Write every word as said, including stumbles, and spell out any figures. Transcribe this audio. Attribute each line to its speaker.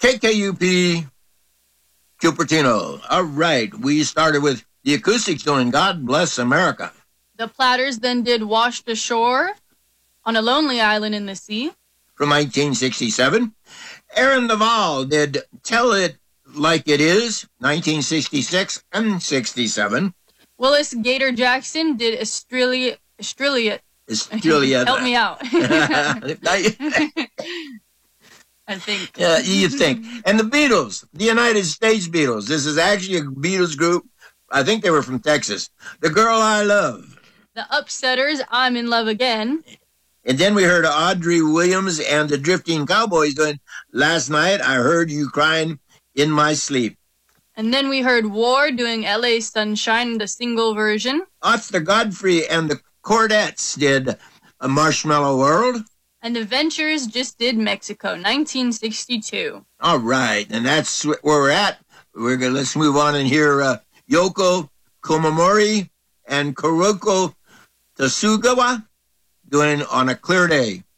Speaker 1: K K U P, Cupertino. All right, we started with the Acoustics doing God Bless America.
Speaker 2: The Platters then did Washed Ashore on a Lonely Island in the Sea.
Speaker 1: From nineteen sixty-seven. Aaron Naval did Tell It Like It Is, nineteen sixty-six and sixty-seven.
Speaker 2: Willis Gator Jackson did Australia. Australia.
Speaker 1: Australia.
Speaker 2: Help me out. I think.
Speaker 1: Yeah, you think. And the Beatles, the United States Beatles. This is actually a Beatles group. I think they were from Texas. The Girl I Love.
Speaker 2: The Upsetters, I'm in Love Again.
Speaker 1: And then we heard Audrey Williams and the Drifting Cowboys doing Last Night I Heard You Crying in My Sleep.
Speaker 2: And then we heard War doing L A Sunshine, the single version.
Speaker 1: Oscar Godfrey and the Chordettes did A Marshmallow World.
Speaker 2: And the Ventures just did Mexico, nineteen sixty-two.
Speaker 1: All right, and that's where we're at. We're gonna let's move on and hear uh, Yoko Komomori and Kuroko Tsugawa doing On a Clear Day.